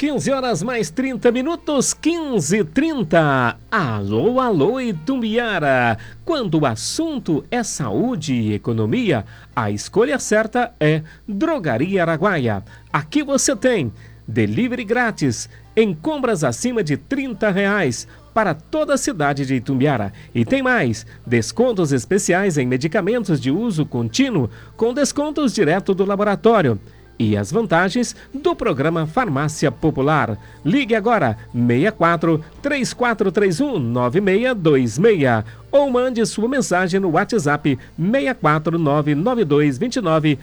15 horas mais 30 minutos, 15h30. Alô, alô, Itumbiara. Quando o assunto é saúde e economia, a escolha certa é Drogaria Araguaia. Aqui você tem delivery grátis em compras acima de R$30 para toda a cidade de Itumbiara. E tem mais, descontos especiais em medicamentos de uso contínuo com descontos direto do laboratório. E as vantagens do programa Farmácia Popular. Ligue agora 64 3431 9626 ou mande sua mensagem no WhatsApp 6499229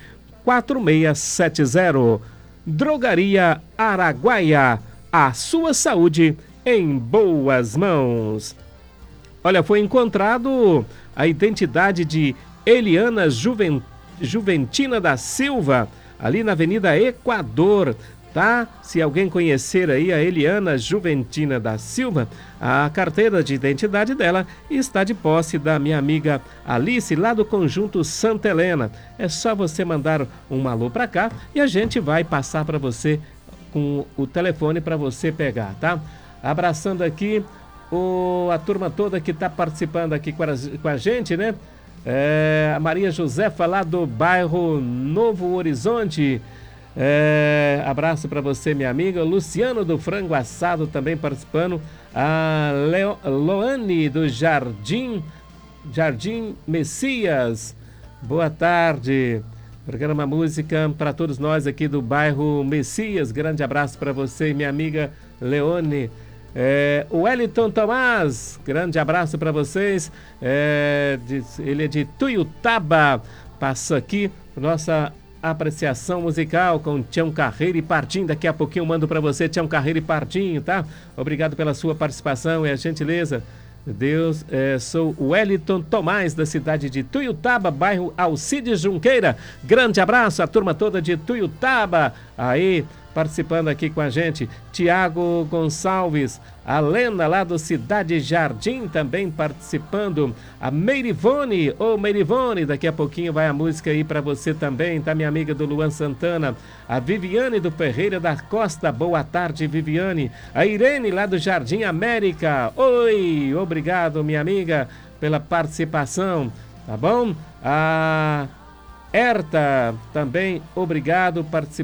4670. Drogaria Araguaia, a sua saúde em boas mãos. Olha, foi encontrado a identidade de Eliana Juventina da Silva, ali na Avenida Equador, tá? Se alguém conhecer aí a Eliana Juventina da Silva, a carteira de identidade dela está de posse da minha amiga Alice, lá do Conjunto Santa Helena. É só você mandar um alô para cá e a gente vai passar para você com o telefone para você pegar, tá? Abraçando aqui a turma toda que está participando aqui com a gente, né? A Maria Josefa lá do bairro Novo Horizonte, abraço para você, minha amiga. Luciano do Frango Assado também participando. A Loane do Jardim Messias, boa tarde. Programa Música para todos nós aqui do bairro Messias, grande abraço para você, minha amiga Leone. O Wellington Tomás, grande abraço para vocês. Ele é de Tuiutaba. Passa aqui nossa apreciação musical com Tião Carreiro e Pardinho. Daqui a pouquinho eu mando para você Tião Carreiro e Pardinho, tá? Obrigado pela sua participação e a gentileza. Deus, sou o Wellington Tomás, da cidade de Tuiutaba, bairro Alcides Junqueira. Grande abraço à turma toda de Tuiutaba aí participando aqui com a gente. Tiago Gonçalves, a Lena lá do Cidade Jardim também participando. A Meirivone, Meirivone, daqui a pouquinho vai a música aí para você também, tá, minha amiga do Luan Santana. A Viviane do Ferreira da Costa, boa tarde, Viviane. A Irene lá do Jardim América, oi, obrigado, minha amiga, pela participação, tá bom? A Erta também, obrigado, participando.